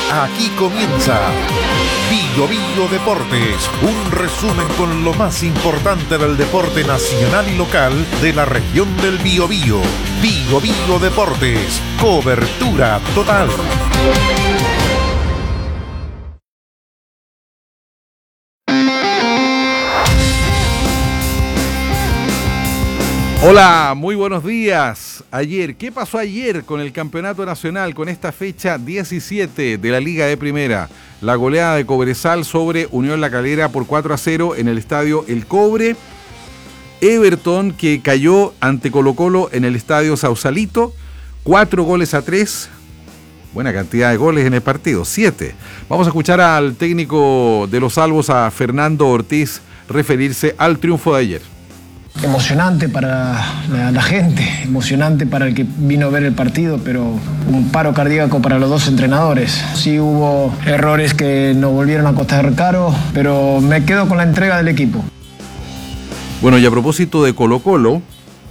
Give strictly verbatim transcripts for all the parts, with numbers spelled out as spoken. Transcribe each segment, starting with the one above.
Aquí comienza Bio Bio Deportes, un resumen con lo más importante del deporte nacional y local de la región del Biobío. Bio Bio Deportes, cobertura total. Hola, muy buenos días. Ayer, ¿qué pasó ayer con el Campeonato Nacional, con esta fecha diecisiete de la Liga de Primera? La goleada de Cobresal sobre Unión La Calera por cuatro a cero en el estadio El Cobre. Everton, que cayó ante Colo-Colo en el estadio Sausalito, cuatro goles a tres. Buena cantidad de goles en el partido, siete. Vamos a escuchar al técnico de los Albos, a Fernando Ortiz, referirse al triunfo de ayer. Emocionante para la, la gente, emocionante para el que vino a ver el partido, pero un paro cardíaco para los dos entrenadores. Sí hubo errores que nos volvieron a costar caro, pero me quedo con la entrega del equipo. Bueno, y a propósito de Colo-Colo,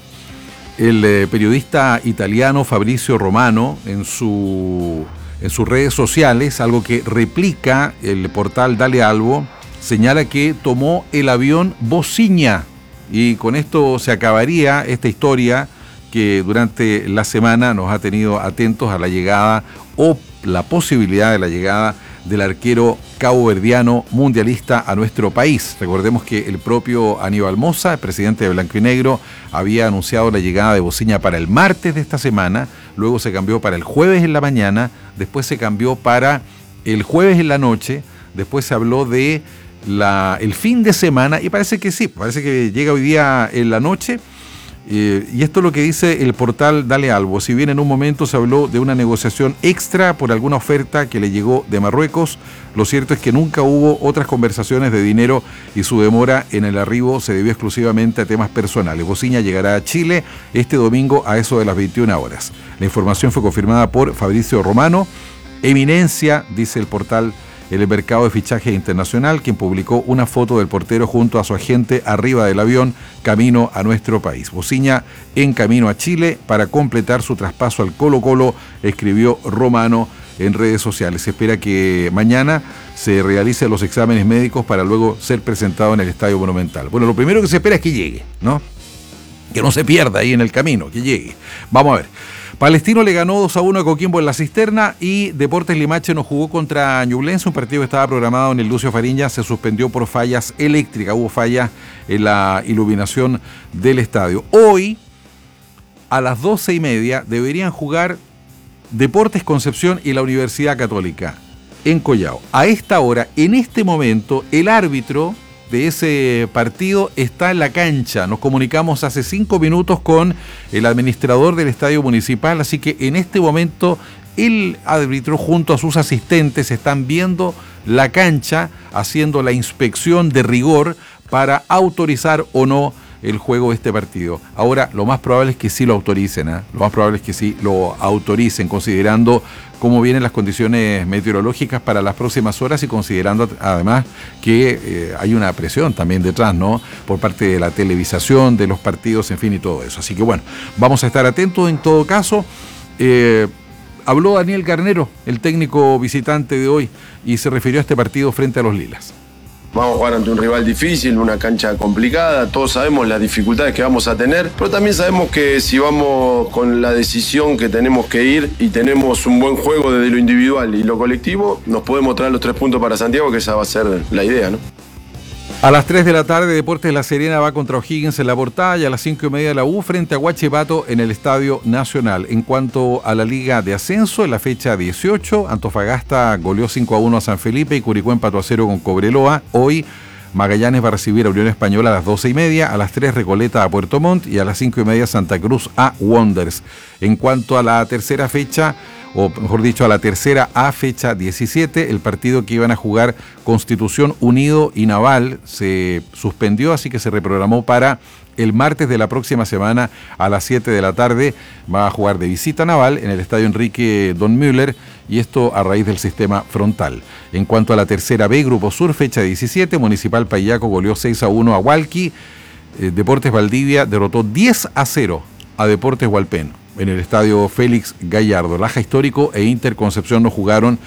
el eh, periodista italiano Fabrizio Romano, en, su, en sus redes sociales, algo que replica el portal Dale Albo, señala que tomó el avión Bociña. Y con esto se acabaría esta historia que durante la semana nos ha tenido atentos a la llegada o la posibilidad de la llegada del arquero caboverdiano mundialista a nuestro país. Recordemos que el propio Aníbal Mosa, el presidente de Blanco y Negro, había anunciado la llegada de Bociña para el martes de esta semana, luego se cambió para el jueves en la mañana, después se cambió para el jueves en la noche, después se habló de La, el fin de semana, y parece que sí, parece que llega hoy día en la noche, eh, y esto es lo que dice el portal Dale Albo. Si bien en un momento se habló de una negociación extra por alguna oferta que le llegó de Marruecos, lo cierto es que nunca hubo otras conversaciones de dinero y su demora en el arribo se debió exclusivamente a temas personales. Bociña llegará a Chile este domingo a eso de las veintiuna horas. La información fue confirmada por Fabricio Romano, eminencia, dice el portal en el mercado de fichaje internacional, quien publicó una foto del portero junto a su agente arriba del avión, camino a nuestro país. Bociña en camino a Chile para completar su traspaso al Colo-Colo, escribió Romano en redes sociales. Se espera que mañana se realicen los exámenes médicos para luego ser presentado en el Estadio Monumental. Bueno, lo primero que se espera es que llegue, ¿no? Que no se pierda ahí en el camino, que llegue. Vamos a ver. Palestino le ganó dos a uno a Coquimbo en la Cisterna y Deportes Limache no jugó contra Ñublense, un partido que estaba programado en el Lucio Fariña, se suspendió por fallas eléctricas, hubo fallas en la iluminación del estadio. Hoy, a las doce y media, deberían jugar Deportes Concepción y la Universidad Católica en Collao. A esta hora, en este momento, el árbitro de ese partido está en la cancha. Nos comunicamos hace cinco minutos con el administrador del estadio municipal, así que en este momento el árbitro junto a sus asistentes están viendo la cancha, haciendo la inspección de rigor para autorizar o no el juego de este partido. Ahora, lo más probable es que sí lo autoricen, ¿eh? Lo más probable es que sí lo autoricen, considerando cómo vienen las condiciones meteorológicas para las próximas horas y considerando además que eh, hay una presión también detrás, ¿no? Por parte de la televisación, de los partidos, en fin, y todo eso. Así que bueno, vamos a estar atentos en todo caso. Eh, habló Daniel Garnero, el técnico visitante de hoy, y se refirió a este partido frente a los Lilas. Vamos a jugar ante un rival difícil, una cancha complicada, todos sabemos las dificultades que vamos a tener, pero también sabemos que si vamos con la decisión que tenemos que ir y tenemos un buen juego desde lo individual y lo colectivo, nos podemos traer los tres puntos para Santiago, que esa va a ser la idea, ¿no? A las tres de la tarde, Deportes La Serena va contra O'Higgins en la Portada y a las cinco y media la U frente a Huachipato en el Estadio Nacional. En cuanto a la Liga de Ascenso, en la fecha dieciocho, Antofagasta goleó cinco a uno a San Felipe y Curicó empató a cero con Cobreloa. Hoy Magallanes va a recibir a Unión Española a las doce y media, a las tres Recoleta a Puerto Montt y a las cinco y media Santa Cruz a Wanderers. En cuanto a la tercera fecha, o mejor dicho, a la tercera A, fecha diecisiete, el partido que iban a jugar Constitución Unido y Naval se suspendió, así que se reprogramó para el martes de la próxima semana a las siete de la tarde. Va a jugar de visita Naval en el Estadio Enrique Don Müller, y esto a raíz del sistema frontal. En cuanto a la tercera B, Grupo Sur, fecha diecisiete, Municipal Payaco goleó seis a uno a Hualqui, eh, Deportes Valdivia derrotó diez a cero a Deportes Hualpén en el estadio Félix Gallardo. Laja Histórico e Inter Concepción no jugaron